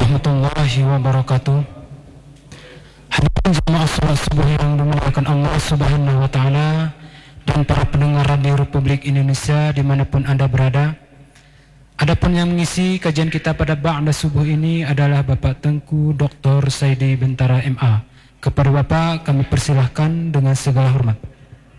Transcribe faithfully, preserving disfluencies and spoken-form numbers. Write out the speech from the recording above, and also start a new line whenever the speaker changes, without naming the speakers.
warahmatullahi wabarakatuh. Hadirin jemaah salat subuh yang dimuliakan Allah Subhanahu wa taala dan para pendengar radio Republik Indonesia dimanapun Anda berada. Adapun yang mengisi kajian kita pada ba'da subuh ini adalah Bapak Tengku Doktor Saidi Bentara M A. Kepada Bapak kami persilahkan dengan segala hormat.